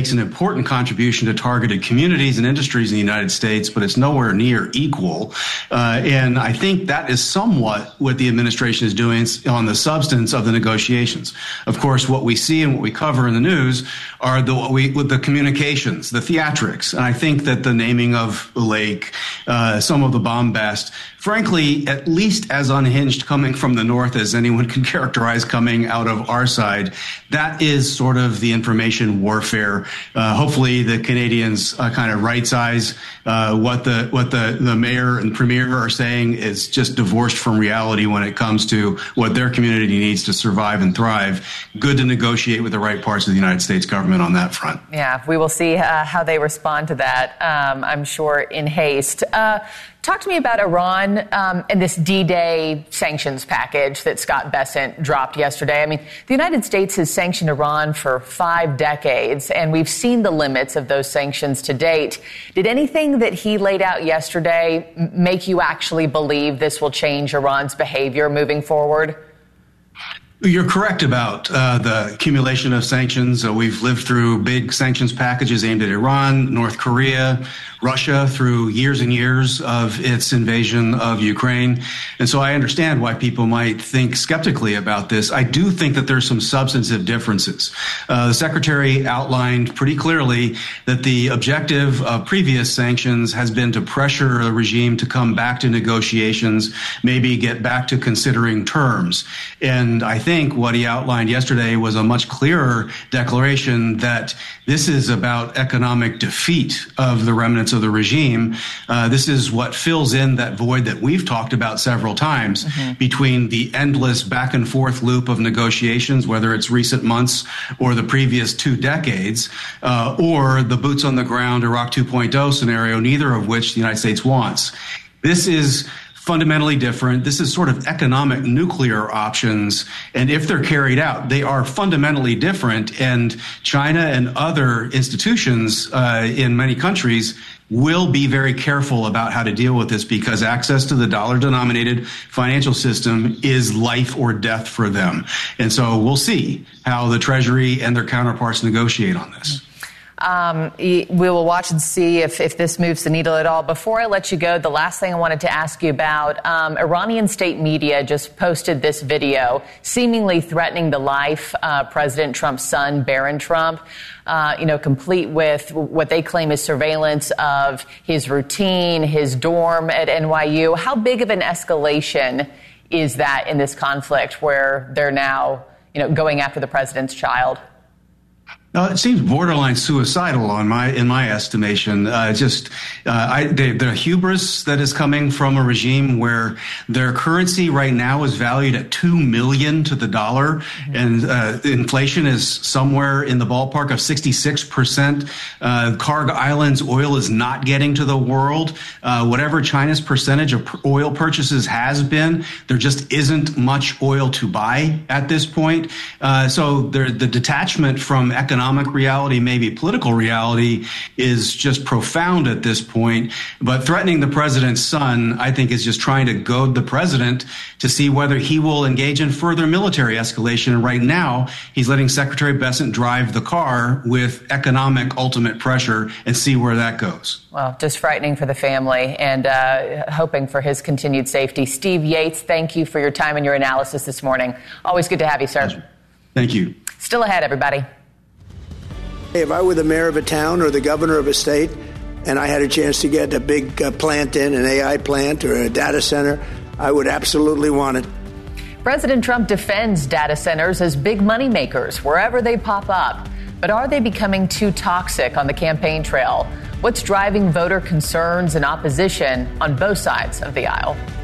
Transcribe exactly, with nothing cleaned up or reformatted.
an important contribution to targeted communities and industries in the United States, but it's nowhere near equal. Uh, and I think that is somewhat what the administration is doing on the substance of the negotiations. Of course, what we see and what we cover in the news are the what we with the communications, the theatrics. And I think that the naming of the lake, uh, some of the bombast, frankly, at least as unhinged coming from the north as anyone can characterize coming out of our side, that is sort of the information warfare. Uh, hopefully, the Canadians uh, kind of right-size uh, what the what the, the mayor and premier are saying is just divorced from reality when it comes to what their community needs to survive and thrive. Good to negotiate with the right parts of the United States government on that front. Yeah, we will see uh, how they respond to that, um, I'm sure, in haste. Uh, Talk to me about Iran um, and this D-Day sanctions package that Scott Bessent dropped yesterday. I mean, the United States has sanctioned Iran for five decades, and we've seen the limits of those sanctions to date. Did anything that he laid out yesterday make you actually believe this will change Iran's behavior moving forward? You're correct about uh, the accumulation of sanctions. Uh, we've lived through big sanctions packages aimed at Iran, North Korea, Russia through years and years of its invasion of Ukraine. And so I understand why people might think skeptically about this. I do think that there's some substantive differences. Uh, the secretary outlined pretty clearly that the objective of previous sanctions has been to pressure the regime to come back to negotiations, maybe get back to considering terms. And I think what he outlined yesterday was a much clearer declaration that this is about economic defeat of the remnants of the regime. Uh, this is what fills in that void that we've talked about several times mm-hmm. between the endless back and forth loop of negotiations, whether it's recent months or the previous two decades, uh, or the boots on the ground Iraq two point oh scenario, neither of which the United States wants. This is fundamentally different. This is sort of economic nuclear options. And if they're carried out, they are fundamentally different. And China and other institutions uh, in many countries will be very careful about how to deal with this because access to the dollar-denominated financial system is life or death for them. And so we'll see how the Treasury and their counterparts negotiate on this. Um, we will watch and see if, if this moves the needle at all. Before I let you go, the last thing I wanted to ask you about, um, Iranian state media just posted this video seemingly threatening the life uh, President Trump's son, Barron Trump, uh, you know, complete with what they claim is surveillance of his routine, his dorm at N Y U. How big of an escalation is that in this conflict where they're now, you know, going after the president's child? Uh, it seems borderline suicidal on my, in my estimation. Uh, just uh, I, they, the hubris that is coming from a regime where their currency right now is valued at two million to the dollar, mm-hmm. and uh, inflation is somewhere in the ballpark of sixty-six percent. Uh, Kharg Island's oil is not getting to the world. Uh, whatever China's percentage of oil purchases has been, there just isn't much oil to buy at this point. Uh, so there, the detachment from economic reality, maybe political reality, is just profound at this point. But threatening the president's son, I think, is just trying to goad the president to see whether he will engage in further military escalation. And right now, he's letting Secretary Bessent drive the car with economic ultimate pressure and see where that goes. Well, just frightening for the family and uh, hoping for his continued safety. Steve Yates, thank you for your time and your analysis this morning. Always good to have you, sir. Thank you. Still ahead, everybody. If I were the mayor of a town or the governor of a state and I had a chance to get a big uh, plant in, an A I plant or a data center, I would absolutely want it. President Trump defends data centers as big money makers wherever they pop up. But are they becoming too toxic on the campaign trail? What's driving voter concerns and opposition on both sides of the aisle?